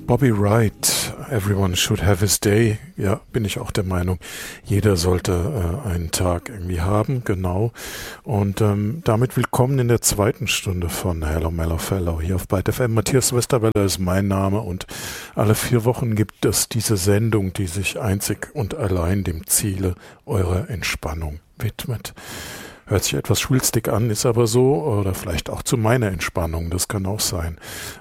Bobby Wright, Everyone Should Have His Day. Ja, bin ich auch der Meinung, jeder sollte einen Tag irgendwie haben, genau. Und damit willkommen in der zweiten Stunde von Hello Mellow Fellow hier auf Byte FM. Matthias Westerwelle ist mein Name und alle 4 Wochen gibt es diese Sendung, die sich einzig und allein dem Ziele eurer Entspannung widmet. Hört sich etwas schwülstig an, ist aber so, oder vielleicht auch zu meiner Entspannung, das kann auch sein.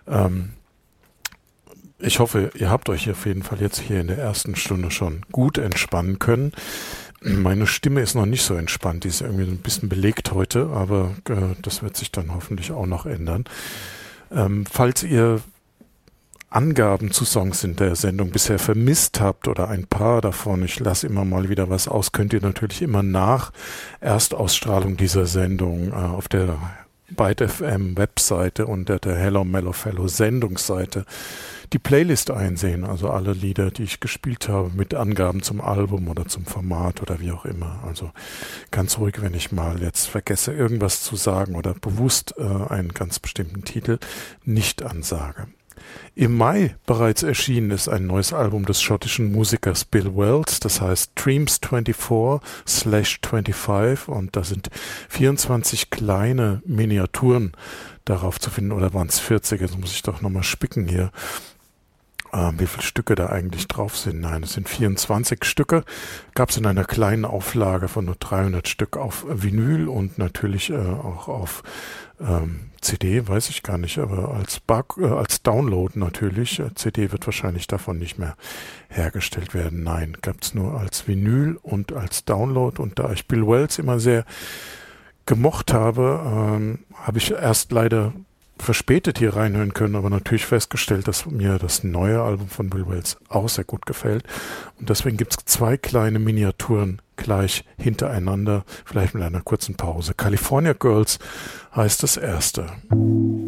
Ich hoffe, ihr habt euch auf jeden Fall jetzt hier in der ersten Stunde schon gut entspannen können. Meine Stimme ist noch nicht so entspannt, die ist irgendwie ein bisschen belegt heute, aber das wird sich dann hoffentlich auch noch ändern. Falls ihr Angaben zu Songs in der Sendung bisher vermisst habt oder ein paar davon, ich lasse immer mal wieder was aus, könnt ihr natürlich immer nach Erstausstrahlung dieser Sendung auf der Byte FM Webseite unter der Hello Mellow Fellow Sendungsseite die Playlist einsehen, also alle Lieder, die ich gespielt habe, mit Angaben zum Album oder zum Format oder wie auch immer. Also ganz ruhig, wenn ich mal jetzt vergesse, irgendwas zu sagen oder bewusst einen ganz bestimmten Titel nicht ansage. Im Mai bereits erschienen ist ein neues Album des schottischen Musikers Bill Wells, das heißt Dreams 24/25 und da sind 24 kleine Miniaturen darauf zu finden, oder waren es 40, jetzt muss ich doch nochmal spicken hier, wie viele Stücke da eigentlich drauf sind. Nein, es sind 24 Stücke, gab es in einer kleinen Auflage von nur 300 Stück auf Vinyl und natürlich auch auf CD, weiß ich gar nicht, aber als Download natürlich. CD wird wahrscheinlich davon nicht mehr hergestellt werden. Nein, gab es nur als Vinyl und als Download. Und da ich Bill Wells immer sehr gemocht habe, habe ich erst leider verspätet hier reinhören können, aber natürlich festgestellt, dass mir das neue Album von Bill Wells auch sehr gut gefällt. Und deswegen gibt es 2 kleine Miniaturen gleich hintereinander, vielleicht mit einer kurzen Pause. California Girls heißt das erste.